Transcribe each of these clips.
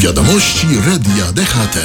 Wiadomości Radia DHT.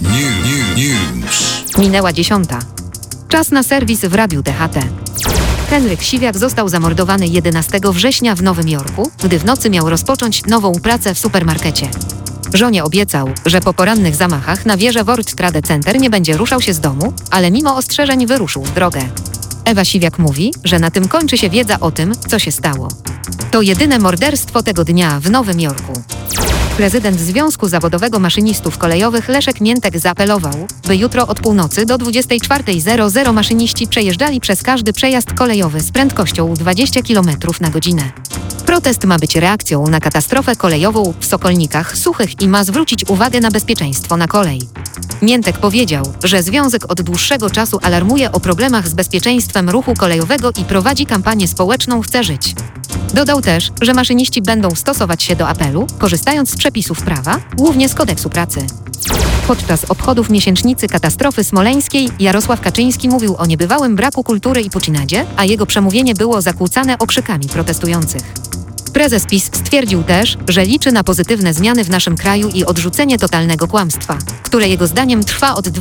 News. Minęła 10. Czas na serwis w Radiu DHT. Henryk Siwiak został zamordowany 11 września w Nowym Jorku, gdy w nocy miał rozpocząć nową pracę w supermarkecie. Żonie obiecał, że po porannych zamachach na wieżę World Trade Center nie będzie ruszał się z domu, ale mimo ostrzeżeń wyruszył w drogę. Ewa Siwiak mówi, że na tym kończy się wiedza o tym, co się stało. To jedyne morderstwo tego dnia w Nowym Jorku. Prezydent Związku Zawodowego Maszynistów Kolejowych Leszek Miętek zaapelował, by jutro od północy do 24:00 maszyniści przejeżdżali przez każdy przejazd kolejowy z prędkością 20 km na godzinę. Protest ma być reakcją na katastrofę kolejową w Sokolnikach Suchych i ma zwrócić uwagę na bezpieczeństwo na kolei. Miętek powiedział, że związek od dłuższego czasu alarmuje o problemach z bezpieczeństwem ruchu kolejowego i prowadzi kampanię społeczną Chcę żyć. Dodał też, że maszyniści będą stosować się do apelu, korzystając z przepisów prawa, głównie z kodeksu pracy. Podczas obchodów miesięcznicy katastrofy smoleńskiej Jarosław Kaczyński mówił o niebywałym braku kultury i pucinadzie, a jego przemówienie było zakłócane okrzykami protestujących. Prezes PiS stwierdził też, że liczy na pozytywne zmiany w naszym kraju i odrzucenie totalnego kłamstwa, które jego zdaniem trwa od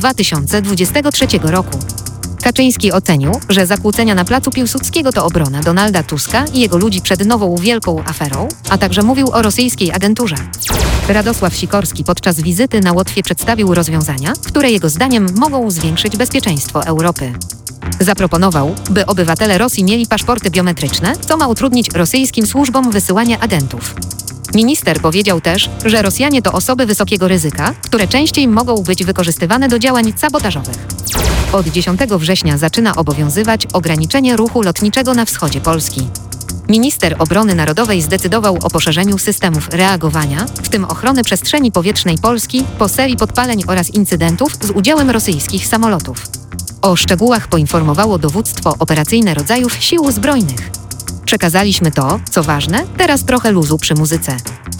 2023 roku. Kaczyński ocenił, że zakłócenia na placu Piłsudskiego to obrona Donalda Tuska i jego ludzi przed nową wielką aferą, a także mówił o rosyjskiej agenturze. Radosław Sikorski podczas wizyty na Łotwie przedstawił rozwiązania, które jego zdaniem mogą zwiększyć bezpieczeństwo Europy. Zaproponował, by obywatele Rosji mieli paszporty biometryczne, co ma utrudnić rosyjskim służbom wysyłanie agentów. Minister powiedział też, że Rosjanie to osoby wysokiego ryzyka, które częściej mogą być wykorzystywane do działań sabotażowych. Od 10 września zaczyna obowiązywać ograniczenie ruchu lotniczego na wschodzie Polski. Minister Obrony Narodowej zdecydował o poszerzeniu systemów reagowania, w tym ochrony przestrzeni powietrznej Polski, po serii podpaleń oraz incydentów z udziałem rosyjskich samolotów. O szczegółach poinformowało Dowództwo Operacyjne Rodzajów Sił Zbrojnych. Przekazaliśmy to, co ważne, teraz trochę luzu przy muzyce.